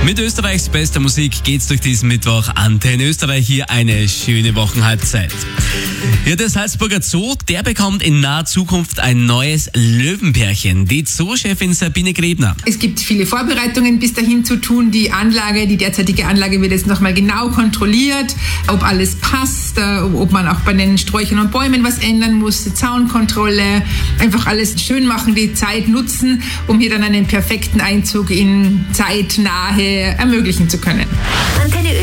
Mit Österreichs bester Musik geht's durch diesen Mittwoch. Antenne Österreich, hier eine schöne Wochenhalbzeit. Ja, der Salzburger Zoo, der bekommt in naher Zukunft ein neues Löwenpärchen. Die Zoo-Chefin Sabine Grebner. Es gibt viele Vorbereitungen bis dahin zu tun. Die derzeitige Anlage wird jetzt nochmal genau kontrolliert, ob alles passt, ob man auch bei den Sträuchern und Bäumen was ändern muss, Zaunkontrolle, einfach alles schön machen, die Zeit nutzen, um hier dann einen perfekten Einzug in zeitnahe ermöglichen zu können. Antenne